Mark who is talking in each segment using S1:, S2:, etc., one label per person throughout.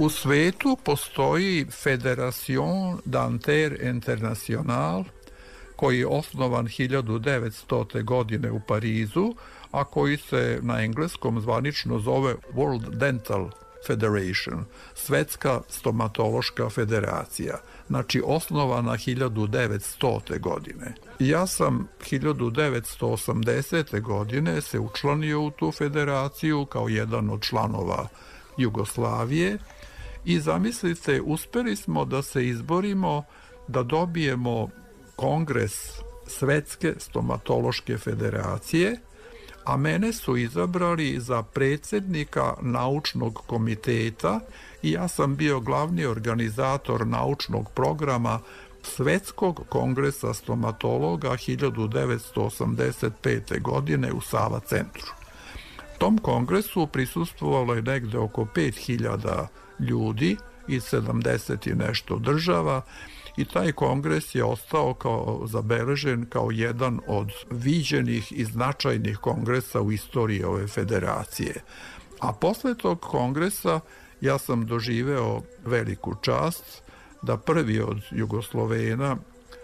S1: U svetu postoji Fédération Dentaire Internationale, koji je osnovan 1900. godine u Parizu, a koji se na engleskom zvanično zove World Dental Federation, Svetska stomatološka federacija, znači osnovana 1900. godine. Ja sam 1980. godine se učlanio u tu federaciju kao jedan od članova Jugoslavije i zamislite, uspeli smo da se izborimo da dobijemo kongres Svetske stomatološke federacije, a mene su izabrali za predsjednika naučnog komiteta i ja sam bio glavni organizator naučnog programa Svetskog kongresa stomatologa 1985. godine u Sava centru. Tom kongresu prisustvovalo je negde oko 5000 ljudi iz 70 i nešto država i taj kongres je ostao kao zabeležen kao jedan od viđenih i značajnih kongresa u istoriji ove federacije. A posle tog kongresa ja sam doživeo veliku čast da prvi od Jugoslovena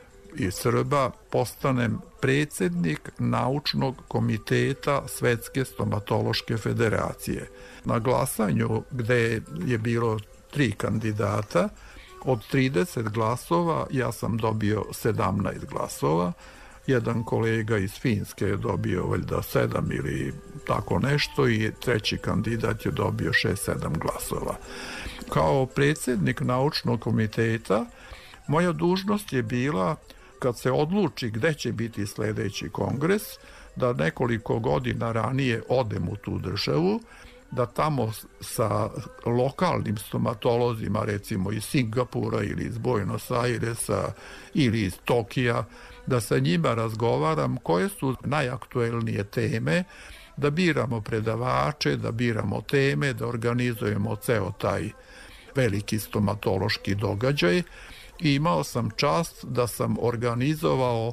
S1: i Srba postanem predsjednik naučnog komiteta Svetske stomatološke federacije. Na glasanju, gde je bilo 3 kandidata, od 30 glasova ja sam dobio 17 glasova, jedan kolega iz Finske je dobio valjda 7 ili tako nešto i treći kandidat je dobio 6-7 glasova. Kao predsjednik naučnog komiteta moja dužnost je bila, kad se odluči gde će biti sledeći kongres, da nekoliko godina ranije odem u tu državu, da tamo sa lokalnim stomatolozima, recimo iz Singapura ili iz Buenos Airesa ili iz Tokija, da sa njima razgovaram koje su najaktuelnije teme, da biramo predavače, da biramo teme, da organizujemo ceo taj veliki stomatološki događaj. I imao sam čast da sam organizovao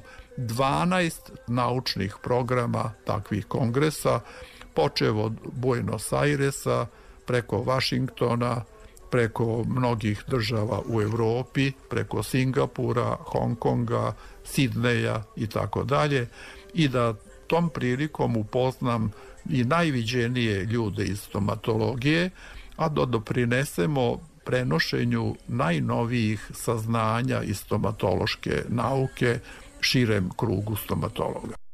S1: 12 naučnih programa takvih kongresa, počev od Buenos Airesa, preko Vašingtona, preko mnogih država u Evropi, preko Singapura, Hong Konga, Sidneja i tako dalje, i da tom prilikom upoznam i najviđenije ljude iz stomatologije, a da doprinesemo prenošenju najnovijih saznanja iz stomatološke nauke širem krugu stomatologa.